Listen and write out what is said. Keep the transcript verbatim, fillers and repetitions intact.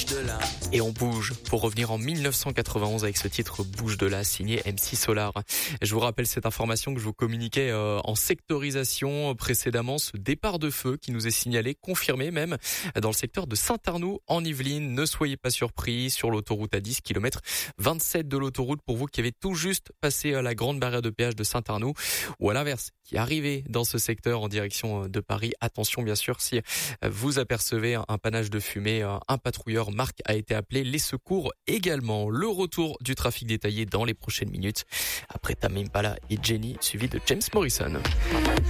bouge de là. Et on bouge pour revenir en mille neuf cent quatre-vingt-onze avec ce titre Bouge de là, signé M C Solar. Je vous rappelle cette information que je vous communiquais euh, en sectorisation précédemment, ce départ de feu qui nous est signalé, confirmé même, dans le secteur de Saint-Arnoux en Yvelines. Ne soyez pas surpris, sur l'autoroute à dix, kilomètre vingt-sept de l'autoroute, pour vous qui avez tout juste passé la grande barrière de péage de Saint-Arnoux, ou à l'inverse, qui arrivez dans ce secteur en direction de Paris. Attention bien sûr, si vous apercevez un panache de fumée, un patrouilleur Marc a été appelé, les secours également. Le retour du trafic détaillé dans les prochaines minutes après Tame Impala et Jenny, suivi de James Morrison.